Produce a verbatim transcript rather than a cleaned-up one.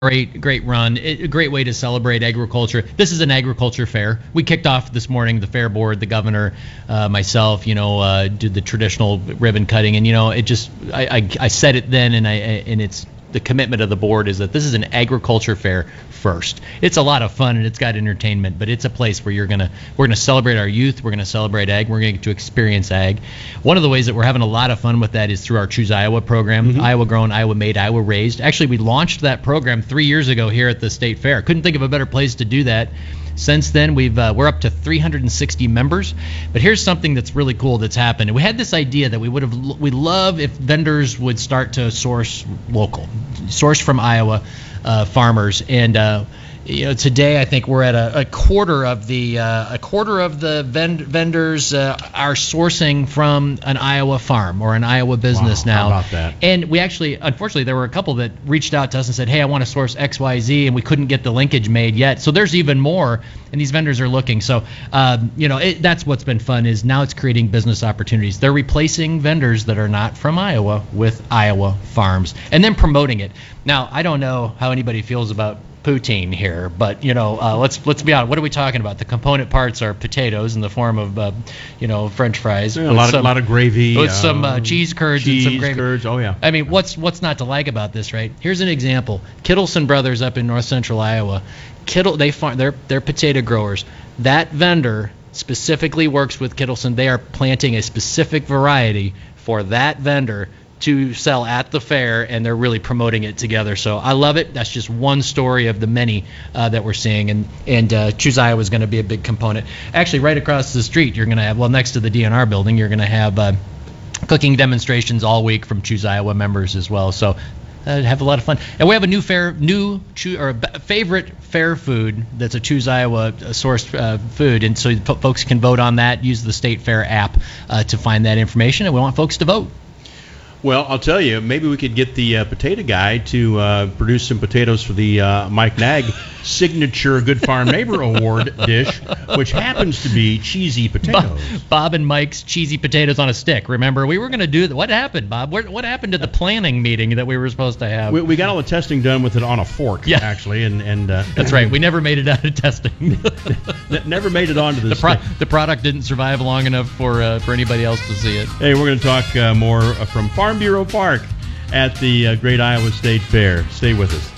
Great, great run. It, a great way to celebrate agriculture. This is an agriculture fair. We kicked off this morning. The fair board, the governor, uh, myself, you know, uh, did the traditional ribbon cutting, and you know, it just I, I, I said it then, and I and it's the commitment of the board is that this is an agriculture fair first. It's a lot of fun and it's got entertainment, but it's a place where you're gonna we're gonna celebrate our youth. We're gonna celebrate ag. We're gonna get to experience ag. One of the ways that we're having a lot of fun with that is through our Choose Iowa program. Mm-hmm. Iowa grown, Iowa made, Iowa raised. Actually, we launched that program three years ago here at the state fair. Couldn't think of a better place to do that. Since then, we've uh, we're up to three hundred sixty members. But here's something that's really cool that's happened. And we had this idea that we would have we love if vendors would start to source local, source from Iowa uh, farmers. And uh, you know, today I think we're at a, a quarter of the uh, a quarter of the vend- vendors uh, are sourcing from an Iowa farm or an Iowa business wow, now. How about that? And we actually, unfortunately, there were a couple that reached out to us and said, "Hey, I want to source X Y Z," and we couldn't get the linkage made yet. So there's even more, and these vendors are looking. So um, you know, it, that's what's been fun is now it's creating business opportunities. They're replacing vendors that are not from Iowa with Iowa farms, and then promoting it. Now, I don't know how anybody feels about poutine here, but you know, uh, let's let's be honest. What are we talking about? The component parts are potatoes in the form of, uh, you know, French fries. Yeah, a lot, some, of, lot of gravy. With uh, some uh, cheese curds cheese and some gravy. curds. Oh yeah. I mean, what's what's not to like about this, right? Here's an example. Kittleson Brothers up in North Central Iowa. Kittle, they farm. They're they're potato growers. That vendor specifically works with Kittleson. They are planting a specific variety for that vendor to sell at the fair, and they're really promoting it together. So I love it. That's just one story of the many uh, that we're seeing, and and uh, Choose Iowa is going to be a big component. Actually, right across the street, you're going to have, well, next to the D N R building, you're going to have uh, cooking demonstrations all week from Choose Iowa members as well. So uh, have a lot of fun. And we have a new fair, new choo- or favorite fair food that's a Choose Iowa sourced uh, food, and so p- folks can vote on that. Use the State Fair app uh, to find that information, and we want folks to vote. Well, I'll tell you, maybe we could get the uh, potato guy to uh, produce some potatoes for the uh, Mike Nag signature Good Farm Neighbor Award dish, which happens to be cheesy potatoes. Bob, Bob and Mike's cheesy potatoes on a stick. Remember, we were going to do that. What happened, Bob? What, what happened to the planning meeting that we were supposed to have? We, we got all the testing done with it on a fork, yeah. actually, and and uh, that's right. We never made it out of testing. Never made it onto the, the pro- stick. The product didn't survive long enough for uh, for anybody else to see it. Hey, we're going to talk uh, more from Farm Bureau Park at the uh, Great Iowa State Fair. Stay with us.